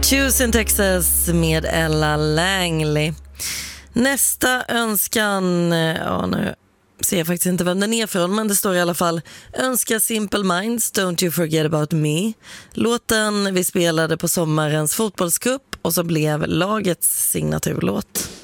Houston, Texas med Ella Langley. Nästa önskan, nu ser jag faktiskt inte vem den är från, men det står i alla fall: önska Simple Minds, Don't You Forget About Me. Låten vi spelade på sommarens fotbollscup och så blev lagets signaturlåt.